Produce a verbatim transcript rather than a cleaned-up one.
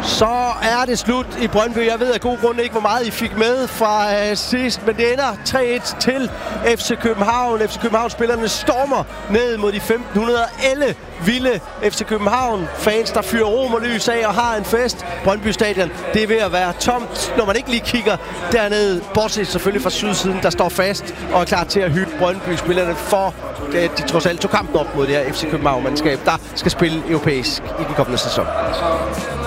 Så er det slut i Brøndby. Jeg ved af god grund ikke, hvor meget I fik med fra øh, sidst, men det ender tre et til F C København. F C København-spillerne stormer ned mod de femten hundrede elle vilde F C København-fans, der fyrer romerlys af og har en fest. Brøndby Stadion, det er ved at være tomt, når man ikke lige kigger dernede, bortset selvfølgelig fra sydsiden, der står fast og er klar til at hylde Brøndby-spillerne for de trods alt tog kampen op mod det her F C København-mandskab, der skal spille europæisk i den kommende sæson.